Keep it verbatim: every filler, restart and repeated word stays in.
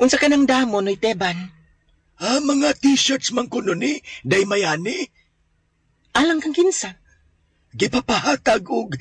Unsa ka ng damo, Noy Teban? Ah, mga t-shirts man kuno ni, day mayani. Alang kang kinsa? Gipapahatag og